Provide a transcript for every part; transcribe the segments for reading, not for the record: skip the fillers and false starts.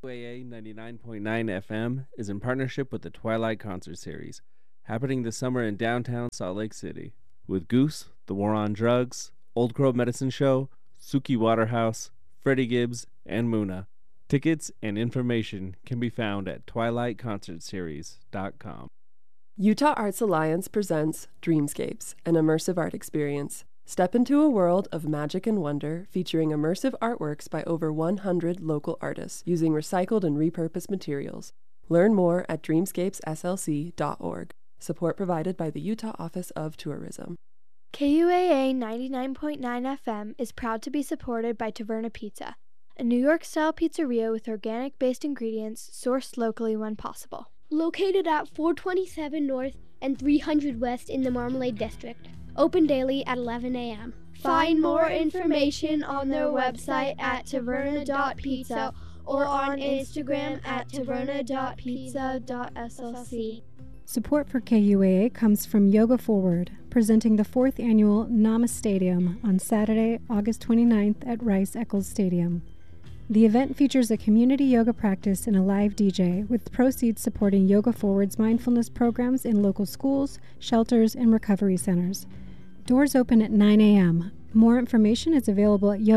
KUAA 99.9 FM is in partnership with the Twilight Concert Series, happening this summer in downtown Salt Lake City, with Goose, The War on Drugs, Old Crow Medicine Show, Suki Waterhouse, Freddie Gibbs, and Muna. Tickets and information can be found at twilightconcertseries.com. Utah Arts Alliance presents Dreamscapes, an immersive art experience. Step into a world of magic and wonder featuring immersive artworks by over 100 local artists using recycled and repurposed materials. Learn more at dreamscapeslc.org. Support provided by the Utah Office of Tourism. KUAA 99.9 FM is proud to be supported by Taverna Pizza, a New York-style pizzeria with organic-based ingredients sourced locally when possible. Located at 427 North and 300 West in the Marmalade District. Open daily at 11 a.m. Find more information on their website at taverna.pizza or on Instagram at taverna.pizza.slc. Support for KUAA comes from Yoga Forward, presenting the 4th annual Nama Stadium on Saturday, August 29th at Rice-Eccles Stadium. The event features a community yoga practice and a live DJ, with proceeds supporting Yoga Forward's mindfulness programs in local schools, shelters, and recovery centers. Doors open at 9 a.m. More information is available at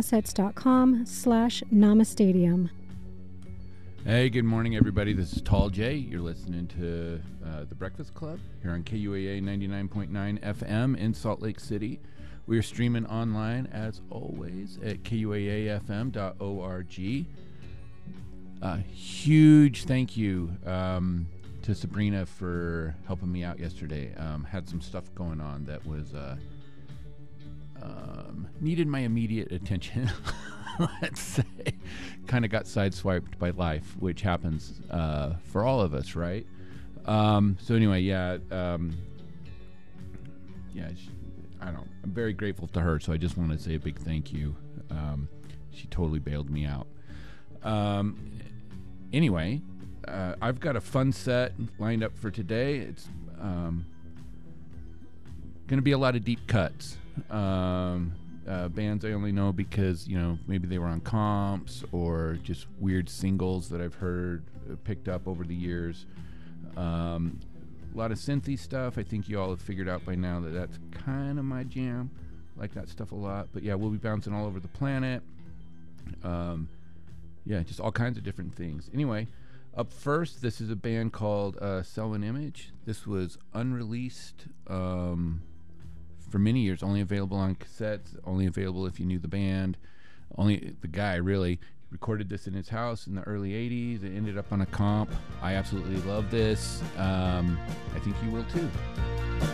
yogaassets.com/namastadium. Hey, good morning, everybody. This is Tall J. You're listening to The Breakfast Club here on KUAA 99.9 FM in Salt Lake City. We are streaming online, as always, at kuaafm.org. Huge thank you to Sabrina for helping me out yesterday. Had some stuff going on that was needed my immediate attention. Let's say, kind of got sideswiped by life, which happens for all of us, right? So anyway, I'm very grateful to her. So I just want to say a big thank you. She totally bailed me out. Anyway. I've got a fun set lined up for today. It's going to be a lot of deep cuts. Bands I only know because, maybe they were on comps or just weird singles that I've heard picked up over the years. A lot of synthy stuff. I think you all have figured out by now that that's kind of my jam. I like that stuff a lot. But yeah, we'll be bouncing all over the planet. Just all kinds of different things. Anyway, up first, this is a band called Sell an Image. This was unreleased for many years, only available on cassettes, only available if you knew the band. Only the guy, really, recorded this in his house in the early 80s. It ended up on a comp. I absolutely love this. I think you will too.